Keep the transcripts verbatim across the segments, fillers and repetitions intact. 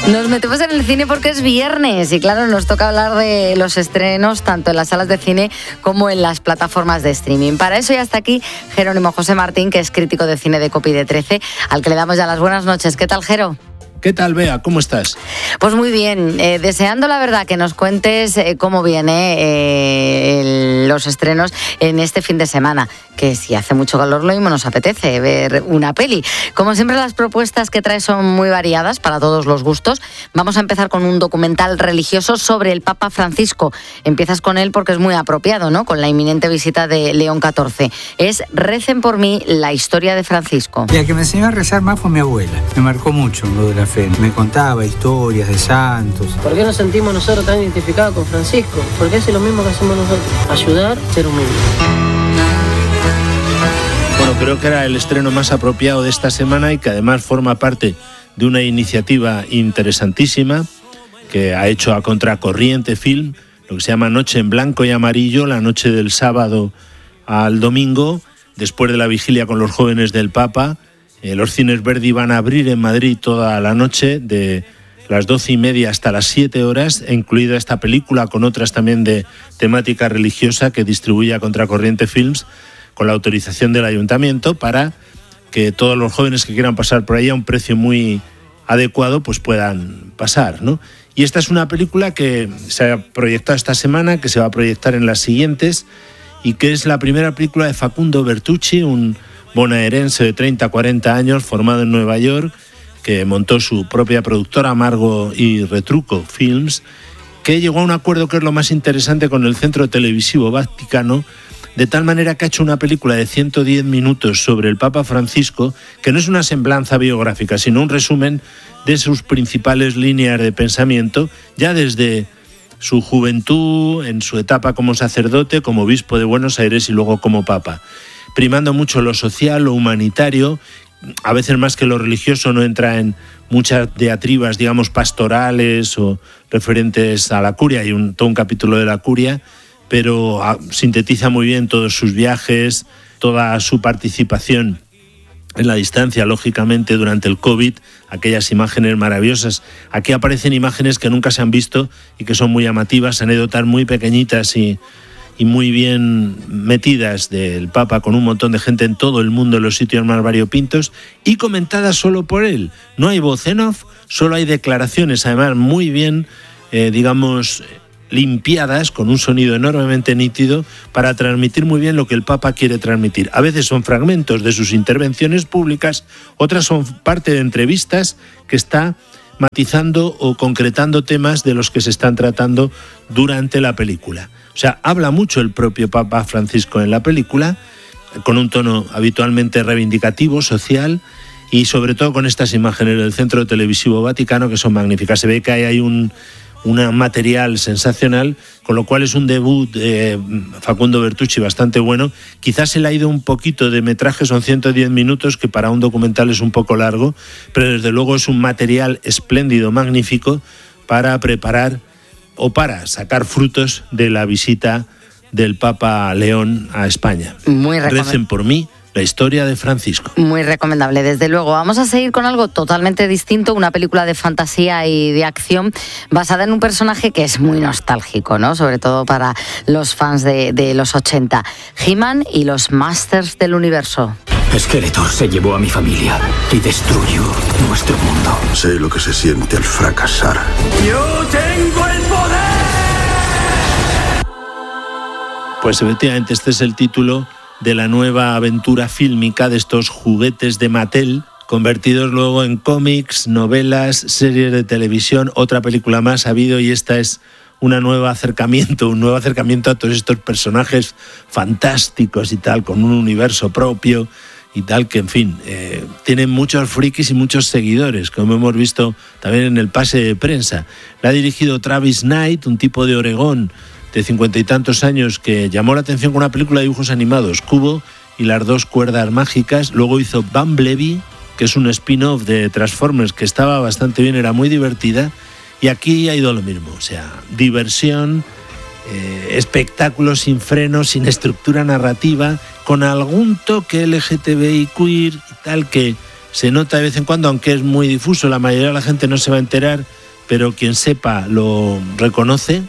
Nos metemos en el cine porque es viernes y claro, nos toca hablar de los estrenos tanto en las salas de cine como en las plataformas de streaming. Para eso ya está aquí Jerónimo José Martín, que es crítico de cine de Copy de trece, al que le damos ya las buenas noches. ¿Qué tal, Jero? ¿Qué tal, Bea? ¿Cómo estás? Pues muy bien, eh, deseando la verdad que nos cuentes eh, cómo viene eh, el, los estrenos en este fin de semana, que si hace mucho calor lo mismo nos apetece ver una peli. Como siempre, las propuestas que traes son muy variadas para todos los gustos. Vamos a empezar con un documental religioso sobre el Papa Francisco. Empiezas con él porque es muy apropiado, ¿no?, con la inminente visita de León catorce. Es Recen por mí, la historia de Francisco. La que me enseñó a rezar más fue mi abuela. Me marcó mucho lo de la fe. Me contaba historias de santos. ¿Por qué nos sentimos nosotros tan identificados con Francisco? Porque es lo mismo que hacemos nosotros. Ayudar, ser humilde. Bueno, creo que era el estreno más apropiado de esta semana y que además forma parte de una iniciativa interesantísima que ha hecho a Contracorriente Film, lo que se llama Noche en Blanco y Amarillo, la noche del sábado al domingo, después de la vigilia con los jóvenes del Papa. Eh, los cines Verdi van a abrir en Madrid toda la noche, de las doce y media hasta las siete horas, incluida esta película con otras también de temática religiosa que distribuye a Contracorriente Films, con la autorización del ayuntamiento, para que todos los jóvenes que quieran pasar por ahí a un precio muy adecuado pues puedan pasar, ¿no? Y esta es una película que se ha proyectado esta semana, que se va a proyectar en las siguientes, y que es la primera película de Facundo Bertucci, un bonaerense de treinta a cuarenta años, formado en Nueva York, que montó su propia productora, Amargo y Retruco Films, que llegó a un acuerdo que es lo más interesante con el Centro Televisivo Vaticano, de tal manera que ha hecho una película de ciento diez minutos sobre el Papa Francisco, que no es una semblanza biográfica, sino un resumen de sus principales líneas de pensamiento, ya desde su juventud, en su etapa como sacerdote, como obispo de Buenos Aires y luego como Papa, primando mucho lo social, lo humanitario. A veces más que lo religioso no entra en muchas diatribas, digamos, pastorales o referentes a la curia. Hay un, todo un capítulo de la curia, pero a, sintetiza muy bien todos sus viajes, toda su participación en la distancia, lógicamente, durante el COVID, aquellas imágenes maravillosas. Aquí aparecen imágenes que nunca se han visto y que son muy llamativas, anécdotas muy pequeñitas y y muy bien metidas del Papa, con un montón de gente en todo el mundo, en los sitios más variopintos, y comentadas solo por él. No hay voz en off, solo hay declaraciones, además muy bien, eh, digamos, limpiadas, con un sonido enormemente nítido, para transmitir muy bien lo que el Papa quiere transmitir. A veces son fragmentos de sus intervenciones públicas, otras son parte de entrevistas que está matizando o concretando temas de los que se están tratando durante la película. O sea, habla mucho el propio Papa Francisco en la película, con un tono habitualmente reivindicativo, social, y sobre todo con estas imágenes del Centro Televisivo Vaticano, que son magníficas. Se ve que hay un, un material sensacional, con lo cual es un debut de Facundo Bertucci bastante bueno. Quizás se le ha ido un poquito de metraje, son ciento diez minutos, que para un documental es un poco largo, pero desde luego es un material espléndido, magnífico, para preparar o para sacar frutos de la visita del Papa León a España. Muy recomendable. Recen por mí, la historia de Francisco. Muy recomendable, desde luego. Vamos a seguir con algo totalmente distinto, una película de fantasía y de acción basada en un personaje que es muy nostálgico, ¿no?, sobre todo para los fans de, de los ochenta. He-Man y los Masters del Universo. Skeletor se llevó a mi familia y destruyó nuestro mundo. Sé lo que se siente al fracasar. ¡Yo tengo el poder! Pues efectivamente este es el título de la nueva aventura fílmica de estos juguetes de Mattel, convertidos luego en cómics, novelas, series de televisión. Otra película más ha habido, y esta es un nuevo acercamiento, un nuevo acercamiento a todos estos personajes fantásticos y tal, con un universo propio y tal, que en fin, eh, tienen muchos frikis y muchos seguidores, como hemos visto también en el pase de prensa. La ha dirigido Travis Knight, un tipo de Oregón de cincuenta y tantos años, que llamó la atención con una película de dibujos animados, Cubo y las dos cuerdas mágicas. Luego hizo Bumblebee, que es un spin-off de Transformers que estaba bastante bien, era muy divertida, y aquí ha ido lo mismo, o sea, diversión, eh, espectáculo sin freno, sin estructura narrativa, con algún toque L G T B I queer y tal, que se nota de vez en cuando, aunque es muy difuso, la mayoría de la gente no se va a enterar, pero quien sepa lo reconoce.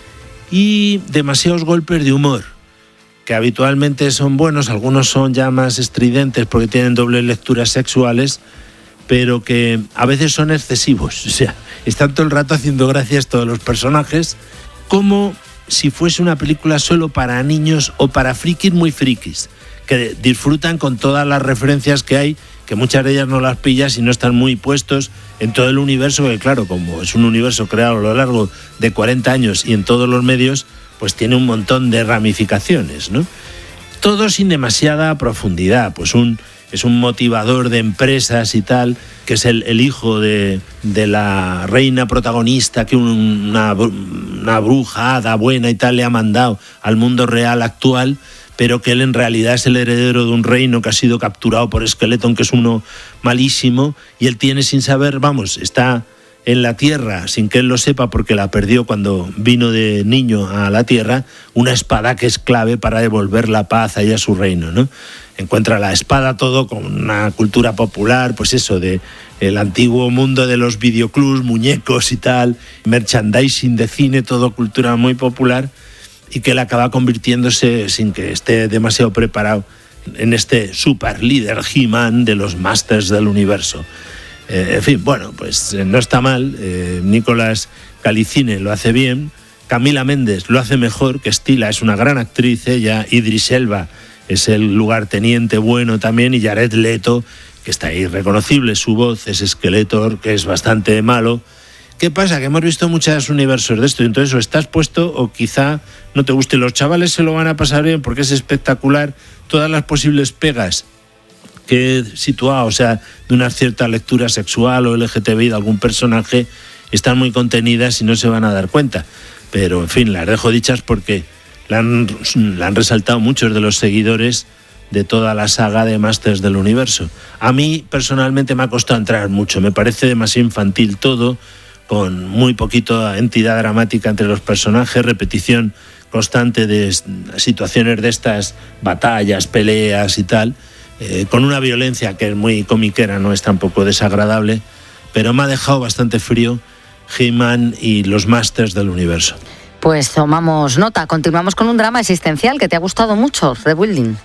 Y demasiados golpes de humor, que habitualmente son buenos, algunos son ya más estridentes porque tienen dobles lecturas sexuales, pero que a veces son excesivos. O sea, están todo el rato haciendo gracias todos los personajes, como si fuese una película solo para niños o para frikis muy frikis, que disfrutan con todas las referencias que hay, que muchas de ellas no las pillas y no están muy puestos en todo el universo, que claro, como es un universo creado a lo largo de cuarenta años y en todos los medios, pues tiene un montón de ramificaciones, ¿no? Todo sin demasiada profundidad, pues un, es un motivador de empresas y tal, que es el, el hijo de, de la reina protagonista que un, una, una bruja, hada buena y tal, le ha mandado al mundo real actual, pero que él en realidad es el heredero de un reino que ha sido capturado por Skeleton, que es uno malísimo, y él tiene sin saber, vamos, está en la Tierra, sin que él lo sepa porque la perdió cuando vino de niño a la Tierra, una espada que es clave para devolver la paz allá a su reino, ¿no? Encuentra la espada todo con una cultura popular, pues eso, de el antiguo mundo de los videoclubs, muñecos y tal, merchandising de cine, todo cultura muy popular, y que él acaba convirtiéndose, sin que esté demasiado preparado, en este super líder He-Man de los Masters del Universo. Eh, en fin, bueno, pues eh, no está mal. eh, Nicolás Calicine lo hace bien, Camila Méndez lo hace mejor, que Stila es una gran actriz, ella, Idris Elba es el lugarteniente bueno también, y Jared Leto, que está ahí reconocible, su voz es Skeletor, que es bastante malo. ¿Qué pasa? Que hemos visto muchos universos de esto, y entonces o estás puesto o quizá no te guste. Los chavales se lo van a pasar bien porque es espectacular, todas las posibles pegas que he situado, o sea, de una cierta lectura sexual o L G T B I de algún personaje, están muy contenidas y no se van a dar cuenta. Pero, en fin, las dejo dichas porque la han, la han resaltado muchos de los seguidores de toda la saga de Masters del Universo. A mí, personalmente, me ha costado entrar mucho. Me parece demasiado infantil todo, con muy poquito entidad dramática entre los personajes, repetición constante de situaciones de estas, batallas, peleas y tal, Eh, con una violencia que es muy comiquera, no es tampoco desagradable, pero me ha dejado bastante frío He-Man y los Masters del Universo. Pues tomamos nota. Continuamos con un drama existencial que te ha gustado mucho, Rebuilding.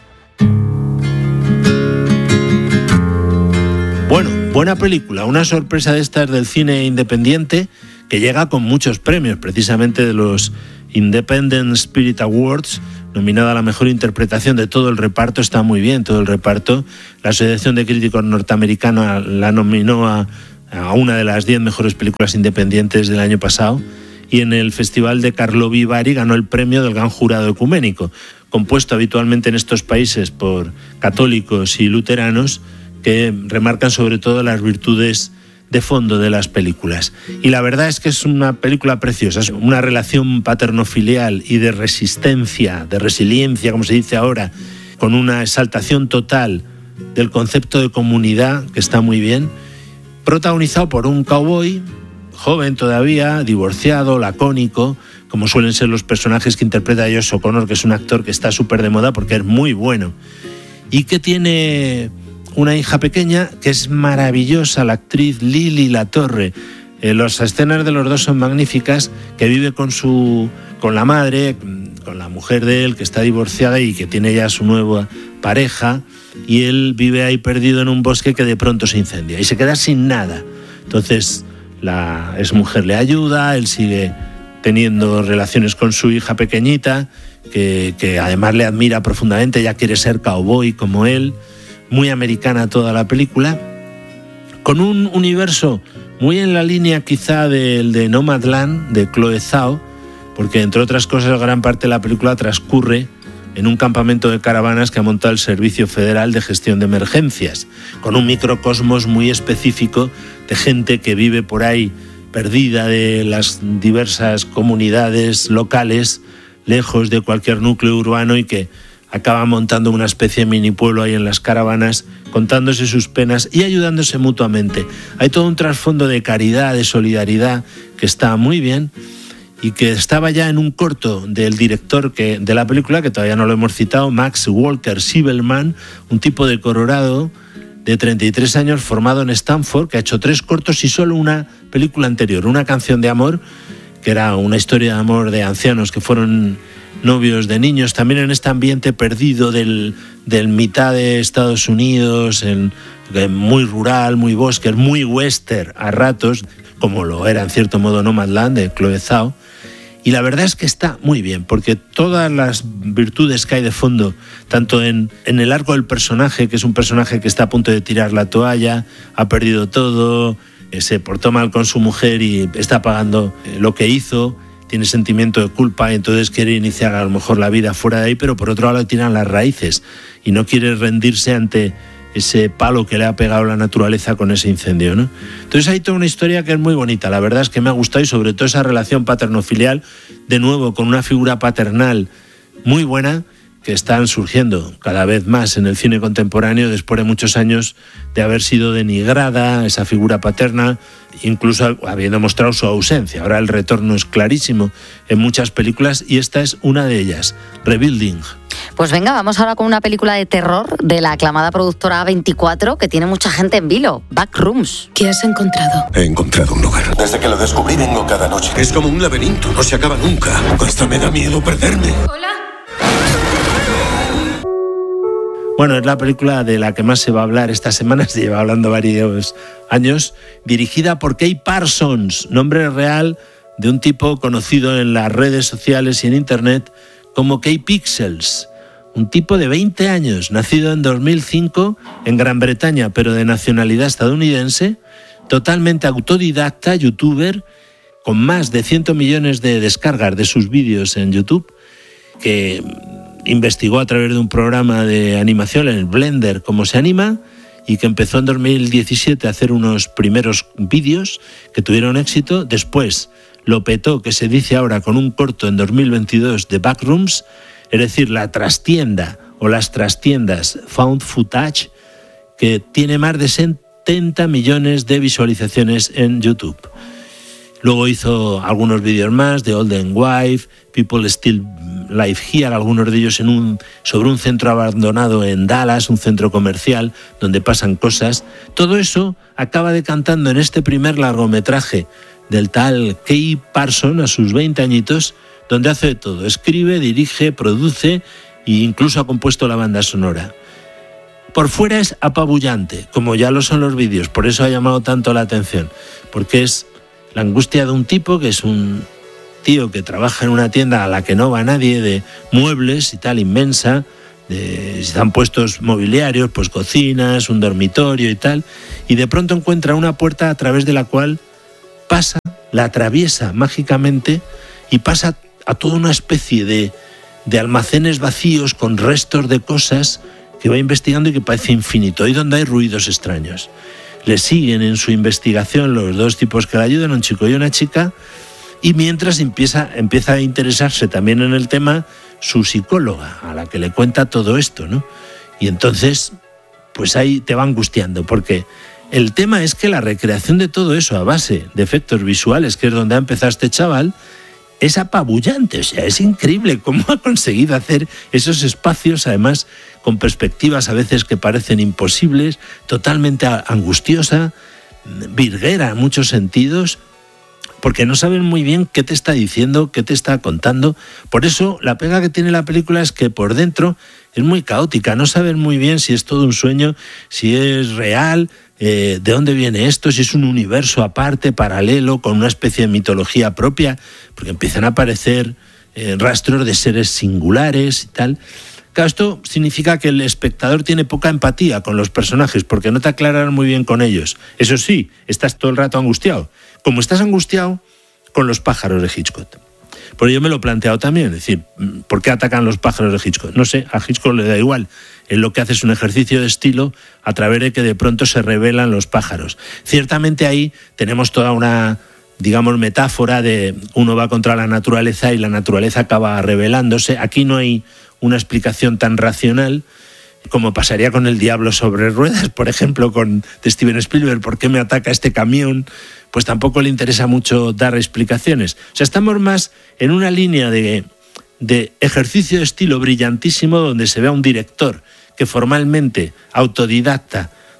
Bueno, buena película, una sorpresa de estas del cine independiente que llega con muchos premios, precisamente de los Independent Spirit Awards, nominada a la mejor interpretación de todo el reparto. Está muy bien todo el reparto. La Asociación de Críticos Norteamericana la nominó a, a una de las diez mejores películas independientes del año pasado, y en el Festival de Karlovy Vary ganó el premio del Gran Jurado Ecuménico, compuesto habitualmente en estos países por católicos y luteranos, que remarcan sobre todo las virtudes de fondo de las películas. Y la verdad es que es una película preciosa, es una relación paterno-filial y de resistencia, de resiliencia, como se dice ahora, con una exaltación total del concepto de comunidad, que está muy bien, protagonizado por un cowboy joven todavía, divorciado, lacónico, como suelen ser los personajes que interpreta Josh O'Connor, que es un actor que está súper de moda porque es muy bueno, y que tiene una hija pequeña que es maravillosa, la actriz Lili Latorre. Eh, las escenas de los dos son magníficas, que vive con su con la madre, con la mujer de él, que está divorciada y que tiene ya su nueva pareja, y él vive ahí perdido en un bosque que de pronto se incendia y se queda sin nada. Entonces la exmujer le ayuda, él sigue teniendo relaciones con su hija pequeñita, que, que además le admira profundamente, ella quiere ser cowboy como él. Muy americana toda la película, con un universo muy en la línea quizá del de Nomadland, de Chloe Zhao, porque entre otras cosas gran parte de la película transcurre en un campamento de caravanas que ha montado el Servicio Federal de Gestión de Emergencias, con un microcosmos muy específico de gente que vive por ahí perdida de las diversas comunidades locales, lejos de cualquier núcleo urbano, y que acaba montando una especie de mini pueblo ahí en las caravanas, contándose sus penas y ayudándose mutuamente. Hay todo un trasfondo de caridad, de solidaridad, que está muy bien, y que estaba ya en un corto del director que, de la película, que todavía no lo hemos citado, Max Walker Sibelman, un tipo de Colorado de treinta y tres años, formado en Stanford, que ha hecho tres cortos y solo una película anterior, Una canción de amor, que era una historia de amor de ancianos que fueron novios de niños, también en este ambiente perdido del, del mitad de Estados Unidos, en, en muy rural, muy bosque, muy western a ratos, como lo era en cierto modo Nomadland de Chloe Zhao. Y la verdad es que está muy bien, porque todas las virtudes que hay de fondo, tanto en, en el arco del personaje, que es un personaje que está a punto de tirar la toalla, ha perdido todo, se portó mal con su mujer y está pagando lo que hizo, tiene sentimiento de culpa y entonces quiere iniciar a lo mejor la vida fuera de ahí, pero por otro lado tiran las raíces y no quiere rendirse ante ese palo que le ha pegado la naturaleza con ese incendio, ¿no? Entonces hay toda una historia que es muy bonita, la verdad es que me ha gustado, y sobre todo esa relación paterno-filial, de nuevo con una figura paternal muy buena, que están surgiendo cada vez más en el cine contemporáneo después de muchos años de haber sido denigrada esa figura paterna, incluso habiendo mostrado su ausencia. Ahora el retorno es clarísimo en muchas películas y esta es una de ellas, Rebuilding. Pues venga, vamos ahora con una película de terror de la aclamada productora A veinticuatro, que tiene mucha gente en vilo, Backrooms. ¿Qué has encontrado? He encontrado un lugar. Desde que lo descubrí vengo cada noche. Es como un laberinto, no se acaba nunca. Hasta me da miedo perderme. Hola. Bueno, es la película de la que más se va a hablar esta semana, se lleva hablando varios años, dirigida por Kay Parsons, nombre real de un tipo conocido en las redes sociales y en internet como K-Pixels, un tipo de veinte años, nacido en dos mil cinco en Gran Bretaña, pero de nacionalidad estadounidense, totalmente autodidacta, youtuber, con más de cien millones de descargas de sus vídeos en YouTube, que investigó a través de un programa de animación, en el Blender, cómo se anima, y que empezó en dos mil diecisiete a hacer unos primeros vídeos que tuvieron éxito. Después lo petó, que se dice ahora, con un corto en dos mil veintidós de Backrooms, es decir, la trastienda o las trastiendas Found Footage, que tiene más de setenta millones de visualizaciones en YouTube. Luego hizo algunos vídeos más de Olden Wife, People Still Live Here, algunos de ellos en un, sobre un centro abandonado en Dallas, un centro comercial donde pasan cosas. Todo eso acaba decantando en este primer largometraje del tal Kay Parsons a sus veinte añitos, donde hace de todo, escribe, dirige, produce e incluso ha compuesto la banda sonora. Por fuera es apabullante, como ya lo son los vídeos, por eso ha llamado tanto la atención, porque es la angustia de un tipo que es un tío que trabaja en una tienda a la que no va nadie, de muebles y tal, inmensa, de, están puestos mobiliarios, pues cocinas, un dormitorio y tal, y de pronto encuentra una puerta a través de la cual pasa, la atraviesa mágicamente y pasa a toda una especie de, de almacenes vacíos con restos de cosas que va investigando y que parece infinito, y donde hay ruidos extraños. Le siguen en su investigación los dos tipos que le ayudan, un chico y una chica, y mientras empieza, empieza a interesarse también en el tema su psicóloga, a la que le cuenta todo esto, ¿no? Y entonces, pues ahí te va angustiando, porque el tema es que la recreación de todo eso a base de efectos visuales, que es donde ha empezado este chaval, es apabullante. O sea, es increíble cómo ha conseguido hacer esos espacios, además con perspectivas a veces que parecen imposibles, totalmente angustiosa, virguera en muchos sentidos, porque no saben muy bien qué te está diciendo, qué te está contando. Por eso la pega que tiene la película es que por dentro es muy caótica, no saben muy bien si es todo un sueño, si es real, eh, de dónde viene esto, si es un universo aparte, paralelo, con una especie de mitología propia, porque empiezan a aparecer eh, rastros de seres singulares y tal. Claro, esto significa que el espectador tiene poca empatía con los personajes, porque no te aclaran muy bien con ellos. Eso sí, estás todo el rato angustiado, como estás angustiado con los pájaros de Hitchcock. Pero yo me lo he planteado también, es decir, ¿por qué atacan los pájaros de Hitchcock? No sé, a Hitchcock le da igual. Él lo que hace es un ejercicio de estilo a través de que de pronto se revelan los pájaros. Ciertamente ahí tenemos toda una, digamos, metáfora de uno va contra la naturaleza y la naturaleza acaba revelándose. Aquí no hay una explicación tan racional como pasaría con El diablo sobre ruedas, por ejemplo, con de Steven Spielberg. ¿Por qué me ataca este camión? Pues tampoco le interesa mucho dar explicaciones. O sea, estamos más en una línea de, de ejercicio de estilo brillantísimo, donde se ve a un director que formalmente, autodidacta,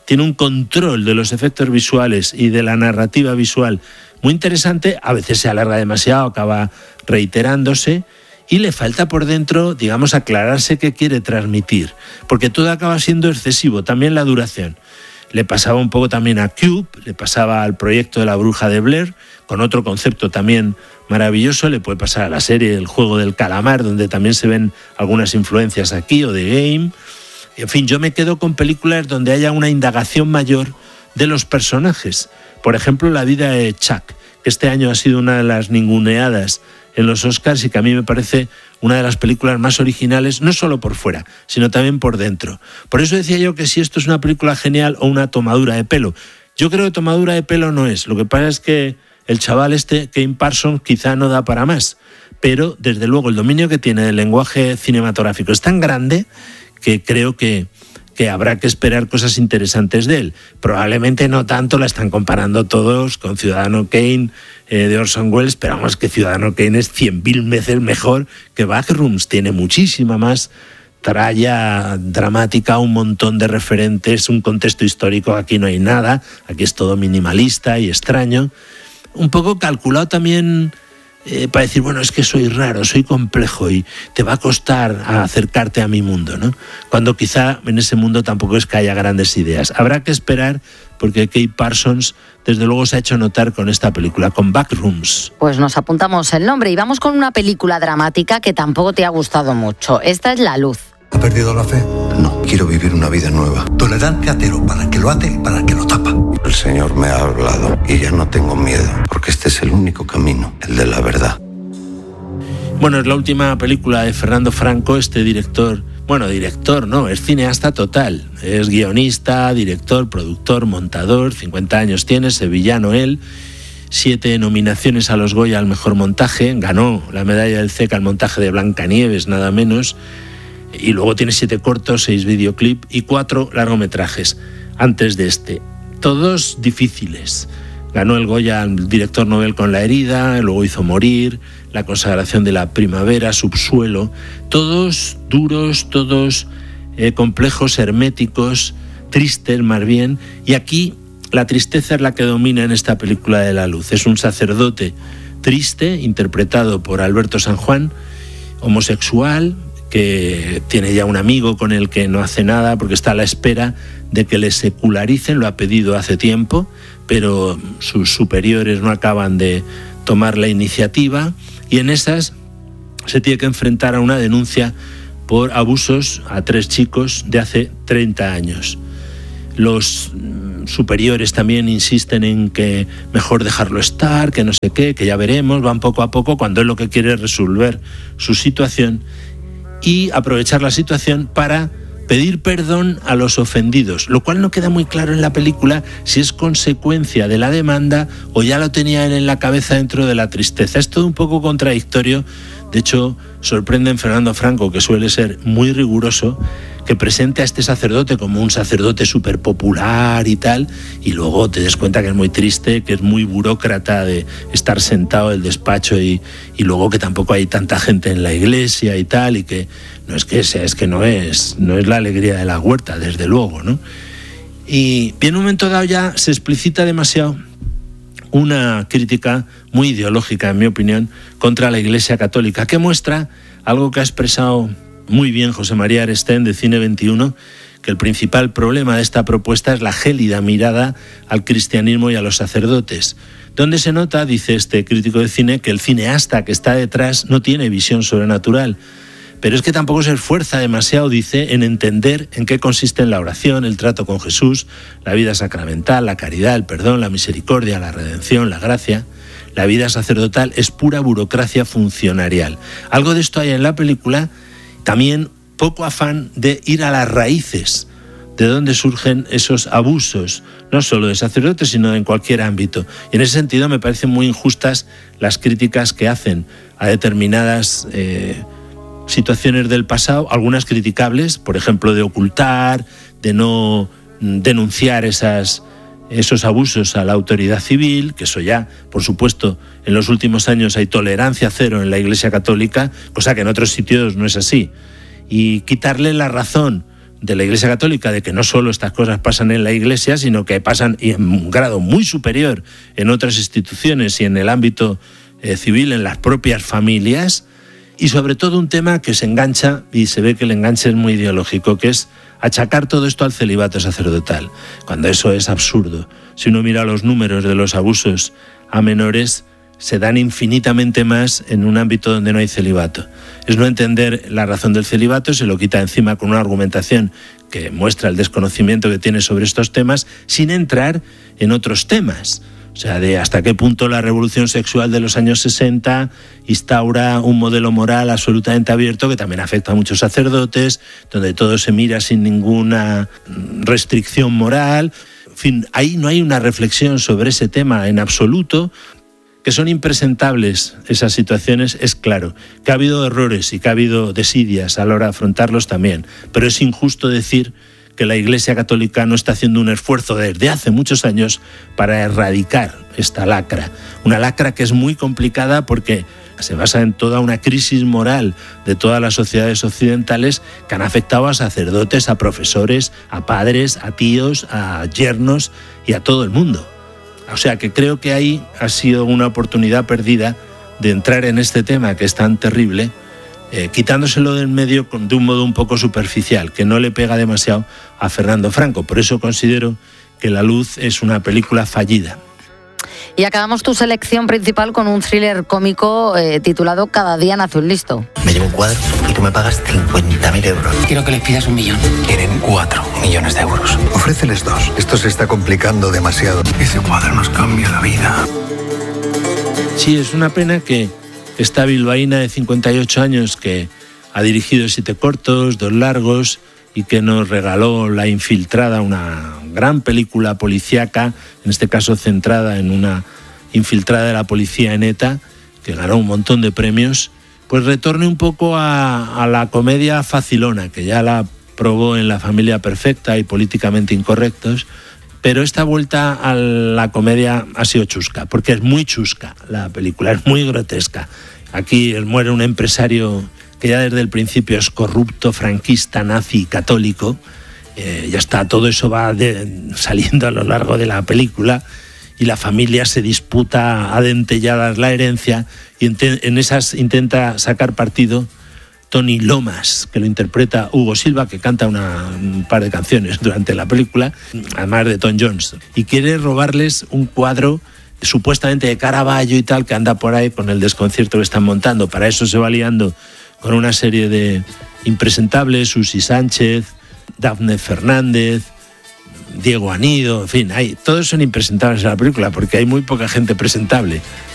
tiene un control de los efectos visuales y de la narrativa visual muy interesante. A veces se alarga demasiado, acaba reiterándose y le falta por dentro, digamos, aclararse qué quiere transmitir, porque todo acaba siendo excesivo, también la duración. Le pasaba un poco también a Cube, le pasaba al proyecto de la Bruja de Blair, con otro concepto también maravilloso, le puede pasar a la serie El Juego del Calamar, donde también se ven algunas influencias aquí, o de Game. En fin, yo me quedo con películas donde haya una indagación mayor de los personajes. Por ejemplo, La vida de Chuck, que este año ha sido una de las ninguneadas en los Oscars y que a mí me parece una de las películas más originales, no solo por fuera, sino también por dentro. Por eso decía yo que si esto es una película genial o una tomadura de pelo. Yo creo que tomadura de pelo no es. Lo que pasa es que el chaval este, Kane Parsons, quizá no da para más. Pero, desde luego, el dominio que tiene del lenguaje cinematográfico es tan grande que creo que, que habrá que esperar cosas interesantes de él. Probablemente no tanto, la están comparando todos con Ciudadano Kane eh, de Orson Welles, pero vamos, que Ciudadano Kane es cien mil veces mejor que Backrooms, tiene muchísima más tralla dramática, un montón de referentes, un contexto histórico, aquí no hay nada, aquí es todo minimalista y extraño, un poco calculado también eh, para decir, bueno, es que soy raro, soy complejo y te va a costar acercarte a mi mundo, ¿no? Cuando quizá en ese mundo tampoco es que haya grandes ideas. Habrá que esperar, porque Kate Parsons desde luego se ha hecho notar con esta película, con Backrooms. Pues nos apuntamos el nombre y vamos con una película dramática que tampoco te ha gustado mucho. Esta es La Luz. ¿Ha perdido la fe? No, quiero vivir una vida nueva. Tolerante atero, para el que lo hace, para el que lo tapa. El Señor me ha hablado y ya no tengo miedo, porque este es el único camino, el de la verdad. Bueno, es la última película de Fernando Franco, este director, bueno, director, no, es cineasta total. Es guionista, director, productor, montador, cincuenta años tiene, sevillano él, siete nominaciones a los Goya al mejor montaje, ganó la medalla del C E C al montaje de Blancanieves, nada menos. Y luego tiene siete cortos, seis videoclips y cuatro largometrajes antes de este. Todos difíciles. Ganó el Goya al director Nobel con La herida, luego hizo Morir, La consagración de la primavera, Subsuelo. Todos duros, todos eh, complejos, herméticos, tristes más bien. Y aquí la tristeza es la que domina en esta película de La Luz. Es un sacerdote triste, interpretado por Alberto San Juan, homosexual, que tiene ya un amigo con el que no hace nada porque está a la espera de que le secularicen, lo ha pedido hace tiempo, pero sus superiores no acaban de tomar la iniciativa y en esas se tiene que enfrentar a una denuncia por abusos a tres chicos de hace treinta años. Los superiores también insisten en que mejor dejarlo estar, que no sé qué, que ya veremos, van poco a poco cuando él lo que quiere es resolver su situación y aprovechar la situación para pedir perdón a los ofendidos, lo cual no queda muy claro en la película si es consecuencia de la demanda o ya lo tenía él en la cabeza dentro de la tristeza. Es todo un poco contradictorio. De hecho, sorprende en Fernando Franco, que suele ser muy riguroso, que presente a este sacerdote como un sacerdote súper popular y tal, y luego te des cuenta que es muy triste, que es muy burócrata de estar sentado en el despacho y, y luego que tampoco hay tanta gente en la iglesia y tal, y que no es que sea, es que no es, no es la alegría de la huerta, desde luego, ¿no? Y en un momento dado ya se explicita demasiado una crítica muy ideológica, en mi opinión, contra la Iglesia Católica, que muestra algo que ha expresado muy bien José María Arestén de Cine veintiuno, que el principal problema de esta propuesta es la gélida mirada al cristianismo y a los sacerdotes, donde se nota, dice este crítico de cine, que el cineasta que está detrás no tiene visión sobrenatural, pero es que tampoco se esfuerza demasiado, dice, en entender en qué consiste la oración, el trato con Jesús, la vida sacramental, la caridad, el perdón, la misericordia, la redención, la gracia. La vida sacerdotal es pura burocracia funcionarial. Algo de esto hay en la película, también poco afán de ir a las raíces de dónde surgen esos abusos, no solo de sacerdotes, sino en cualquier ámbito. Y en ese sentido me parecen muy injustas las críticas que hacen a determinadas eh, situaciones del pasado, algunas criticables, por ejemplo, de ocultar, de no denunciar esas, esos abusos a la autoridad civil, que eso ya, por supuesto, en los últimos años hay tolerancia cero en la Iglesia Católica, cosa que en otros sitios no es así. Y quitarle la razón de la Iglesia Católica, de que no solo estas cosas pasan en la Iglesia, sino que pasan y en un grado muy superior en otras instituciones y en el ámbito eh, civil, en las propias familias, y sobre todo un tema que se engancha, y se ve que el enganche es muy ideológico, que es achacar todo esto al celibato sacerdotal, cuando eso es absurdo. Si uno mira los números de los abusos a menores, se dan infinitamente más en un ámbito donde no hay celibato. Es no entender la razón del celibato, se lo quita encima con una argumentación que muestra el desconocimiento que tiene sobre estos temas, sin entrar en otros temas. O sea, de hasta qué punto la revolución sexual de los años sesenta instaura un modelo moral absolutamente abierto que también afecta a muchos sacerdotes, donde todo se mira sin ninguna restricción moral. En fin, ahí no hay una reflexión sobre ese tema en absoluto. Que son impresentables esas situaciones, es claro. Que ha habido errores y que ha habido desidias a la hora de afrontarlos también. Pero es injusto decir que la Iglesia Católica no está haciendo un esfuerzo desde hace muchos años para erradicar esta lacra. Una lacra que es muy complicada porque se basa en toda una crisis moral de todas las sociedades occidentales que han afectado a sacerdotes, a profesores, a padres, a tíos, a yernos y a todo el mundo. O sea que creo que ahí ha sido una oportunidad perdida de entrar en este tema que es tan terrible, eh, quitándoselo del medio con, de un modo un poco superficial, que no le pega demasiado a Fernando Franco. Por eso considero que La Luz es una película fallida. Y acabamos tu selección principal con un thriller cómico eh, titulado Cada día nace un listo. Me llevo un cuadro y tú me pagas cincuenta mil euros. Quiero que les pidas un millón. Quieren cuatro millones de euros. Ofréceles dos. Esto se está complicando demasiado. Ese cuadro nos cambia la vida. Sí, es una pena que esta bilbaína de cincuenta y ocho años que ha dirigido siete cortos, dos largos y que nos regaló La Infiltrada, una gran película policíaca, en este caso centrada en una infiltrada de la policía en ETA, que ganó un montón de premios, pues retorne un poco a, a la comedia facilona, que ya la probó en La Familia Perfecta y Políticamente Incorrectos, pero esta vuelta a la comedia ha sido chusca, porque es muy chusca la película, es muy grotesca. Aquí muere un empresario que ya desde el principio es corrupto, franquista, nazi, católico. Eh, ya está, todo eso va de, saliendo a lo largo de la película y la familia se disputa a dentelladas la herencia y en, te, en esas intenta sacar partido Tony Lomas, que lo interpreta Hugo Silva, que canta una, un par de canciones durante la película, además de Tom Jones, y quiere robarles un cuadro supuestamente de Caravaggio y tal, que anda por ahí con el desconcierto que están montando. Para eso se va liando con una serie de impresentables, Susi Sánchez, Dafne Fernández, Diego Anido, en fin, hay, todos son impresentables en la película porque hay muy poca gente presentable.